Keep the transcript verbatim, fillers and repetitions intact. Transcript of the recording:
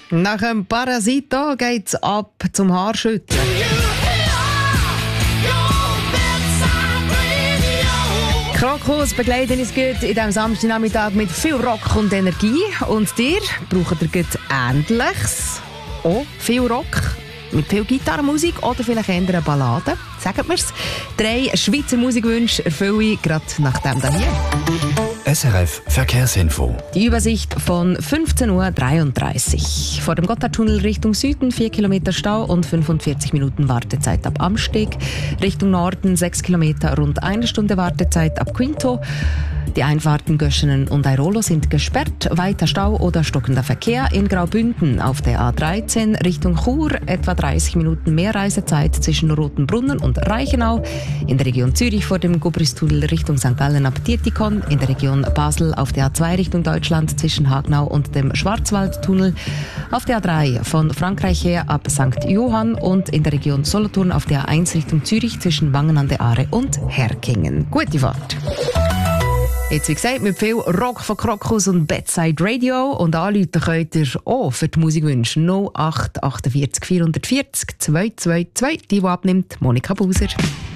Nach dem Parasito geht's ab zum Haarschütteln. Krokus begleiten uns gut in diesem Samstagnachmittag mit viel Rock und Energie. Und dir braucht ihr gut Ähnliches. Auch viel Rock. Mit viel Gitarrenmusik oder vielleicht eher eine Ballade. Sagen wir's. Drei Schweizer Musikwünsche erfülle ich gerade nach dem hier. S R F Verkehrsinfo. Die Übersicht von fünfzehn Uhr dreiunddreißig. Vor dem Gotthardtunnel Richtung Süden vier Kilometer Stau und fünfundvierzig Minuten Wartezeit ab Amsteg. Richtung Norden sechs Kilometer, rund eine Stunde Wartezeit ab Quinto. Die Einfahrten Göschenen und Airolo sind gesperrt. Weiter Stau oder stockender Verkehr in Graubünden auf der A dreizehn Richtung Chur. Etwa dreißig Minuten mehr Reisezeit zwischen Rotenbrunnen und Reichenau. In der Region Zürich vor dem Gubristunnel Richtung Sankt Gallen ab Dietikon. In der Region Basel auf der A zwei Richtung Deutschland zwischen Hagnau und dem Schwarzwaldtunnel. Auf der A drei von Frankreich her ab Sankt Johann und in der Region Solothurn auf der A eins Richtung Zürich zwischen Wangen an der Aare und Herkingen. Gute Fahrt! Jetzt, wie gesagt, mit viel Rock von Krokus und Bedside Radio. Und anrufen könnt ihr auch für die Musikwünsche null acht achtundvierzig vierhundertvierzig zwei zwei zwei. Die, die abnimmt, Monika Buser.